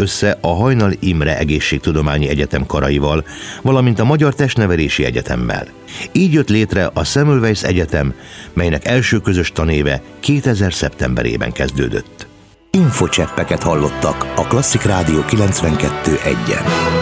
össze a Hajnal Imre Egészségtudományi Egyetem karaival, valamint a Magyar Testnevelési Egyetemmel. Így jött létre a Semmelweis Egyetem, melynek első közös tanéve 2000. szeptemberében kezdődött. Infocseppeket hallottak a Klasszik Rádió 92.1-en.